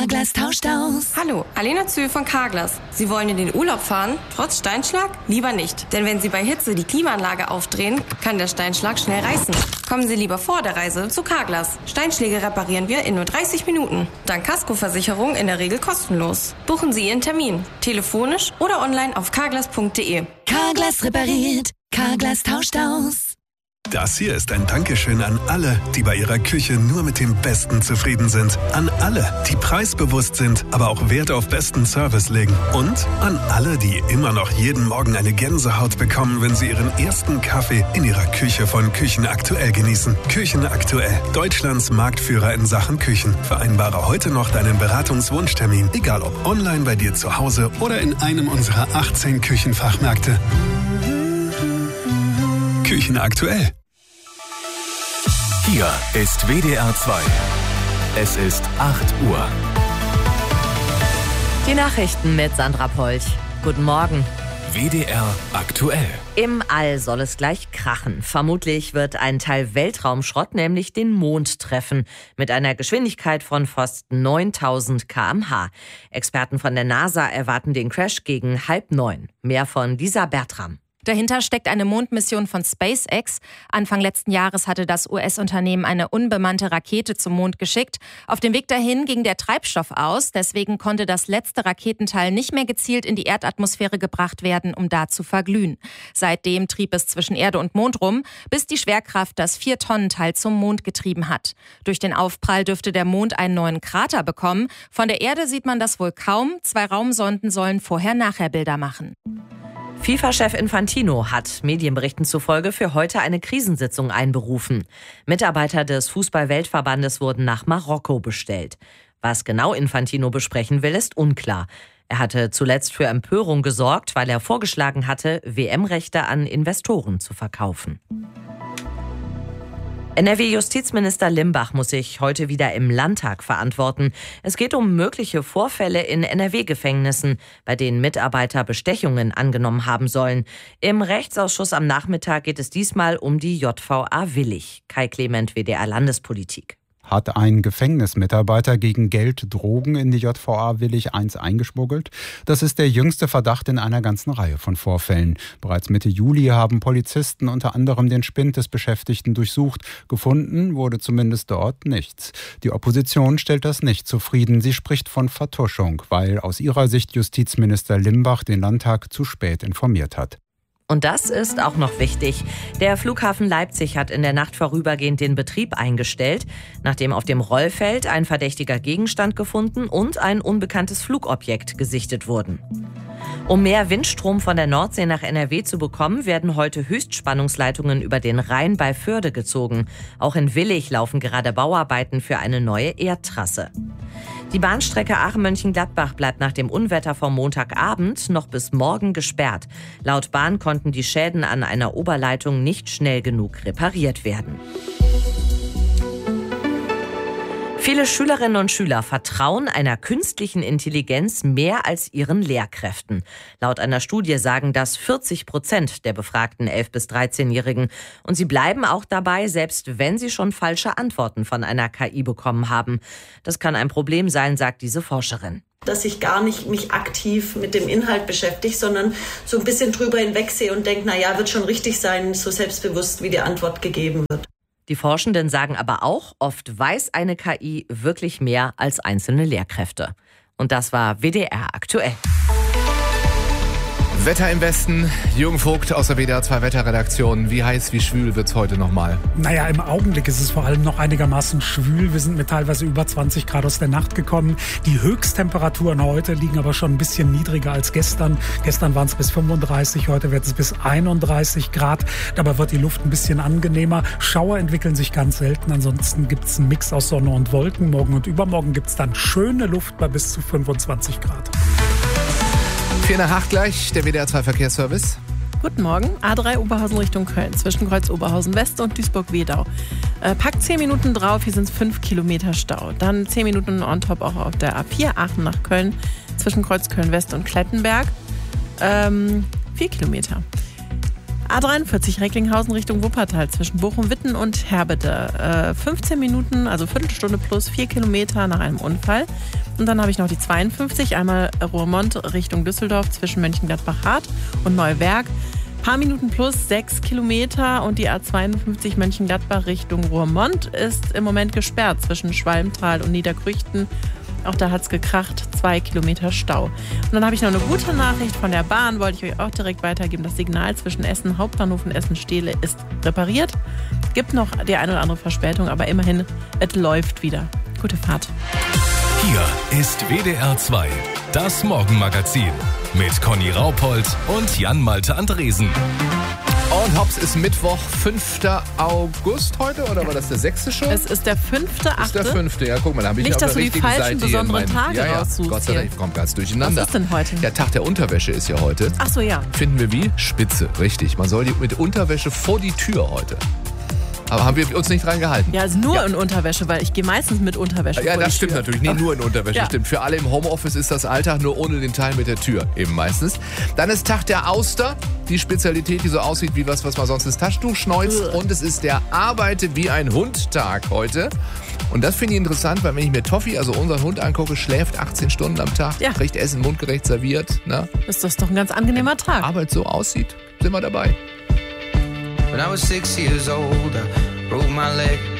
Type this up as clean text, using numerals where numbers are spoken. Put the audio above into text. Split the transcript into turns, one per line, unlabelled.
Carglass tauscht aus.
Hallo, Alena Zühl von Carglass. Sie wollen in den Urlaub fahren? Trotz Steinschlag? Lieber nicht. Denn wenn Sie bei Hitze die Klimaanlage aufdrehen, kann der Steinschlag schnell reißen. Kommen Sie lieber vor der Reise zu Carglass. Steinschläge reparieren wir in nur 30 Minuten. Dank Kaskoversicherung in der Regel kostenlos. Buchen Sie Ihren Termin. Telefonisch oder online auf carglass.de.
Carglass repariert. Carglass tauscht aus.
Das hier ist ein Dankeschön an alle, die bei ihrer Küche nur mit dem Besten zufrieden sind. An alle, die preisbewusst sind, aber auch Wert auf besten Service legen. Und an alle, die immer noch jeden Morgen eine Gänsehaut bekommen, wenn sie ihren ersten Kaffee in ihrer Küche von Küchen Aktuell genießen. Küchen Aktuell, Deutschlands Marktführer in Sachen Küchen. Vereinbare heute noch deinen Beratungswunschtermin, egal ob online bei dir zu Hause oder in einem unserer 18 Küchenfachmärkte. Küchen Aktuell.
Hier ist WDR 2. Es ist 8 Uhr.
Die Nachrichten mit Sandra Polch. Guten Morgen.
WDR Aktuell.
Im All soll es gleich krachen. Vermutlich wird ein Teil Weltraumschrott nämlich den Mond treffen. Mit einer Geschwindigkeit von fast 9000 km/h. Experten von der NASA erwarten den Crash gegen 8:30. Mehr von Lisa Bertram.
Dahinter steckt eine Mondmission von SpaceX. Anfang letzten Jahres hatte das US-Unternehmen eine unbemannte Rakete zum Mond geschickt. Auf dem Weg dahin ging der Treibstoff aus. Deswegen konnte das letzte Raketenteil nicht mehr gezielt in die Erdatmosphäre gebracht werden, um da zu verglühen. Seitdem trieb es zwischen Erde und Mond rum, bis die Schwerkraft das 4-Tonnen-Teil zum Mond getrieben hat. Durch den Aufprall dürfte der Mond einen neuen Krater bekommen. Von der Erde sieht man das wohl kaum. 2 Raumsonden sollen Vorher-Nachher-Bilder machen.
FIFA-Chef Infantino hat Medienberichten zufolge für heute eine Krisensitzung einberufen. Mitarbeiter des Fußball-Weltverbandes wurden nach Marokko bestellt. Was genau Infantino besprechen will, ist unklar. Er hatte zuletzt für Empörung gesorgt, weil er vorgeschlagen hatte, WM-Rechte an Investoren zu verkaufen. NRW-Justizminister Limbach muss sich heute wieder im Landtag verantworten. Es geht um mögliche Vorfälle in NRW-Gefängnissen, bei denen Mitarbeiter Bestechungen angenommen haben sollen. Im Rechtsausschuss am Nachmittag geht es diesmal um die JVA Willich. Kai Clement, WDR Landespolitik.
Hat ein Gefängnismitarbeiter gegen Geld Drogen in die JVA Willich I eingeschmuggelt? Das ist der jüngste Verdacht in einer ganzen Reihe von Vorfällen. Bereits Mitte Juli haben Polizisten unter anderem den Spind des Beschäftigten durchsucht. Gefunden wurde zumindest dort nichts. Die Opposition stellt das nicht zufrieden. Sie spricht von Vertuschung, weil aus ihrer Sicht Justizminister Limbach den Landtag zu spät informiert hat.
Und das ist auch noch wichtig. Der Flughafen Leipzig hat in der Nacht vorübergehend den Betrieb eingestellt, nachdem auf dem Rollfeld ein verdächtiger Gegenstand gefunden und ein unbekanntes Flugobjekt gesichtet wurden. Um mehr Windstrom von der Nordsee nach NRW zu bekommen, werden heute Höchstspannungsleitungen über den Rhein bei Förde gezogen. Auch in Willich laufen gerade Bauarbeiten für eine neue Erdtrasse. Die Bahnstrecke Aachen-Mönchengladbach bleibt nach dem Unwetter vom Montagabend noch bis morgen gesperrt. Laut Bahn konnten die Schäden an einer Oberleitung nicht schnell genug repariert werden. Viele Schülerinnen und Schüler vertrauen einer künstlichen Intelligenz mehr als ihren Lehrkräften. Laut einer Studie sagen das 40% der befragten 11- bis 13-Jährigen. Und sie bleiben auch dabei, selbst wenn sie schon falsche Antworten von einer KI bekommen haben. Das kann ein Problem sein, sagt diese Forscherin.
Dass ich gar nicht mich aktiv mit dem Inhalt beschäftige, sondern so ein bisschen drüber hinwegsehe und denke, naja, wird schon richtig sein, so selbstbewusst, wie die Antwort gegeben wird.
Die Forschenden sagen aber auch, oft weiß eine KI wirklich mehr als einzelne Lehrkräfte. Und das war WDR aktuell.
Wetter im Westen. Jürgen Vogt aus der WDR 2 Wetterredaktion. Wie heiß, wie schwül wird's heute nochmal?
Naja, im Augenblick ist es vor allem noch einigermaßen schwül. Wir sind mit teilweise über 20 Grad aus der Nacht gekommen. Die Höchsttemperaturen heute liegen aber schon ein bisschen niedriger als gestern. Gestern waren es bis 35, heute wird es bis 31 Grad. Dabei wird die Luft ein bisschen angenehmer. Schauer entwickeln sich ganz selten. Ansonsten gibt es einen Mix aus Sonne und Wolken. Morgen und übermorgen gibt es dann schöne Luft bei bis zu 25 Grad.
4:08 gleich, der WDR 2 Verkehrsservice.
Guten Morgen, A3 Oberhausen Richtung Köln, zwischen Kreuz Oberhausen West und Duisburg-Wedau. Packt 10 Minuten drauf, hier sind es 5 Kilometer Stau. Dann 10 Minuten on top auch auf der A4 Aachen nach Köln, zwischen Kreuz Köln West und Klettenberg. 4 Kilometer. A43 Recklinghausen Richtung Wuppertal, zwischen Bochum-Witten und Herbede. 15 Minuten, also Viertelstunde plus 4 Kilometer nach einem Unfall. Und dann habe ich noch die 52, einmal Roermond Richtung Düsseldorf zwischen Mönchengladbach-Hart und Neuwerk. Paar Minuten plus 6 Kilometer und die A52 Mönchengladbach Richtung Roermond ist im Moment gesperrt zwischen Schwalmtal und Niederkrüchten. Auch da hat es gekracht, 2 Kilometer Stau. Und dann habe ich noch eine gute Nachricht von der Bahn, wollte ich euch auch direkt weitergeben. Das Signal zwischen Essen Hauptbahnhof und Essen-Stehle ist repariert. Gibt noch die eine oder andere Verspätung, aber immerhin, es läuft wieder. Gute Fahrt.
Hier ist WDR 2, das Morgenmagazin mit Conny Raupold und Jan-Malte Andresen.
Und hops, ist Mittwoch, 5. August heute, oder war das der 6. schon?
Es ist der 5.8.
Ist der 5. Ja, guck mal, da habe ich
nicht,
auf der richtigen Seite.
Nicht, dass du die falschen besonderen Tage raussuchst.
Gott sei Dank, ich komme ganz durcheinander.
Was ist denn heute?
Der Tag der Unterwäsche ist ja heute.
Ach so, ja.
Finden wir wie? Spitze, richtig. Man soll mit Unterwäsche vor die Tür heute. Aber haben wir uns nicht dran gehalten.
Ja, also nur in Unterwäsche, weil ich gehe meistens mit Unterwäsche
Ja,
vor
das
die
stimmt
Tür.
natürlich. Nee, nur in Unterwäsche, stimmt. Für alle im Homeoffice ist das Alltag, nur ohne den Teil mit der Tür eben meistens. Dann ist Tag der Auster, die Spezialität, die so aussieht wie was man sonst ins Taschentuch schneuzt. Und es ist der Arbeite wie ein Hund-Tag heute. Und das finde ich interessant, weil wenn ich mir Toffi, also unseren Hund angucke, schläft 18 Stunden am Tag, kriegt Essen mundgerecht serviert. Ne?
Ist das doch ein ganz angenehmer Tag.
Arbeit so aussieht, sind wir dabei.
When I was 6 years old, I broke my leg.